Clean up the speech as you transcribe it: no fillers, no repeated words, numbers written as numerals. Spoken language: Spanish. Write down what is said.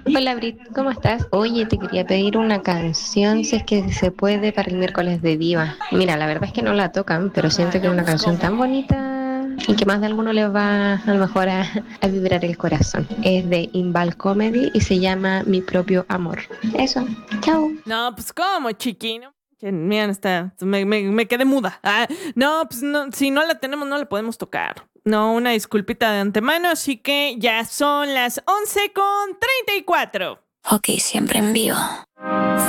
Hola Brit, ¿cómo estás? Oye, te quería pedir una canción, si es que se puede, para el miércoles de Diva. Mira, la verdad es que no la tocan, pero Ay, siento que es no, una pues canción cómo. tan bonita y que más de alguno le va a lo mejor a vibrar el corazón. Es de Inval Comedy y se llama Mi propio amor. Eso, chao. No, pues cómo, chiqui. No, mira, me quedé muda. No, pues no, si no la tenemos, no la podemos tocar. No, una disculpita de antemano, así que ya son las 11:34. Ok, siempre en vivo.